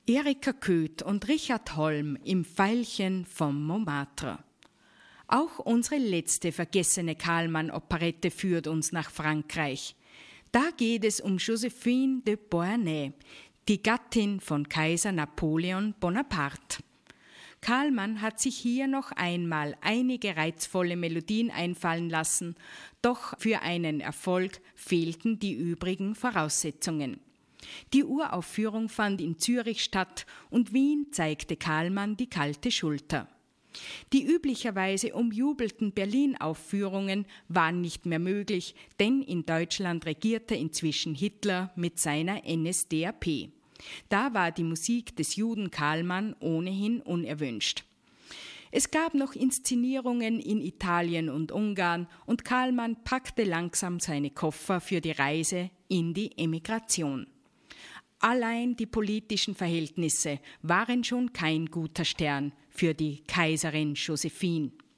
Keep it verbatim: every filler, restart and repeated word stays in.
Erika Köth und Richard Holm im Veilchen vom Montmartre. Auch unsere letzte vergessene Kallmann-Operette führt uns nach Frankreich. Da geht es um Joséphine de Beauharnais, die Gattin von Kaiser Napoleon Bonaparte. Kallmann hat sich hier noch einmal einige reizvolle Melodien einfallen lassen, doch für einen Erfolg fehlten die übrigen Voraussetzungen. Die Uraufführung fand in Zürich statt und Wien zeigte Kallmann die kalte Schulter. Die üblicherweise umjubelten Berlin-Aufführungen waren nicht mehr möglich, denn in Deutschland regierte inzwischen Hitler mit seiner N S D A P. Da war die Musik des Juden Kallmann ohnehin unerwünscht. Es gab noch Inszenierungen in Italien und Ungarn und Kallmann packte langsam seine Koffer für die Reise in die Emigration. Allein die politischen Verhältnisse waren schon kein guter Stern für die Kaiserin Joséphine.